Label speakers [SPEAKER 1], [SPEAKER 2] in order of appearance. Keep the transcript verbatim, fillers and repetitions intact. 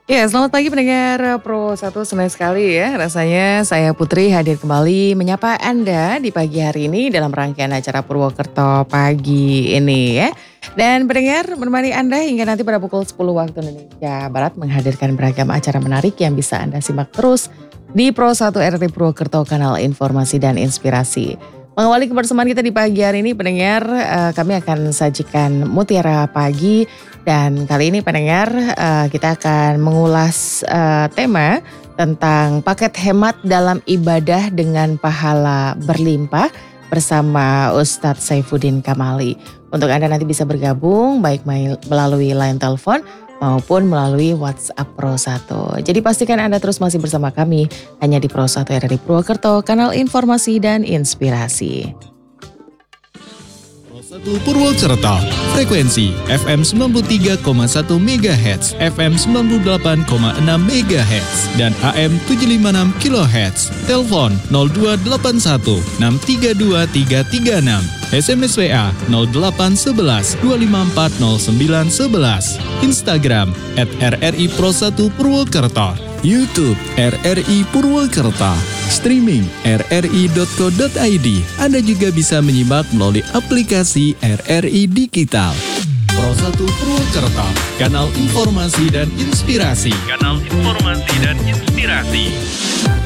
[SPEAKER 1] Ya, selamat pagi pendengar Pro satu, senang sekali ya rasanya saya Putri hadir kembali menyapa Anda di pagi hari ini dalam rangkaian acara Purwokerto pagi ini ya. Dan pendengar menemani Anda hingga nanti pada pukul sepuluh waktu Indonesia Barat menghadirkan beragam acara menarik yang bisa Anda simak terus di Pro satu R T Purwokerto, kanal informasi dan inspirasi. Mengawali kebersamaan kita di pagi hari ini pendengar, eh, kami akan sajikan Mutiara Pagi. Dan kali ini pendengar uh, kita akan mengulas uh, tema tentang paket hemat dalam ibadah dengan pahala berlimpah bersama Ustadz Saifuddin Kamali. Untuk Anda nanti bisa bergabung baik melalui line telepon maupun melalui WhatsApp Pro satu. Jadi pastikan Anda terus masih bersama kami hanya di Pro satu R R I Purwokerto, kanal informasi dan inspirasi.
[SPEAKER 2] satu Purwokerto, frekuensi F M sembilan puluh tiga koma satu megahertz, F M sembilan puluh delapan koma enam megahertz, dan A M tujuh lima enam kilohertz. Telepon nol dua delapan satu enam tiga dua tiga tiga enam, S M S W A nol delapan satu satu dua lima empat nol sembilan satu satu, Instagram at R R I Pro satu Purwokerto, YouTube R R I Purwokerto, streaming r r i dot co dot i d. Anda juga bisa menyimak melalui aplikasi R R I Digital. Pro satu Purwokerto, kanal informasi dan inspirasi. Kanal informasi dan inspirasi.